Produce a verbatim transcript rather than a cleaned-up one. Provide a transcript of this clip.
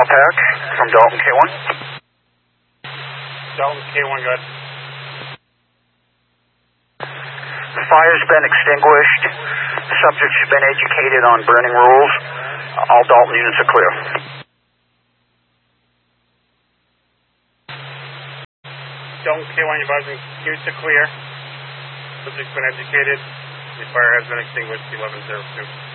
Pack from Dalton K one. Dalton K one, good. The fire's been extinguished. Subject's been educated on burning rules. All Dalton units are clear. Dalton K one, advising units are clear. Subject's been educated. The fire has been extinguished. eleven zero two.